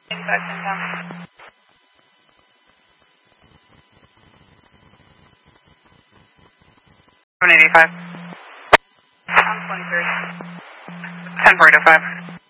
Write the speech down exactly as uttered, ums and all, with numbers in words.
eighty-five, ten down. one eighty-five. I'm twenty-three. ten point oh five.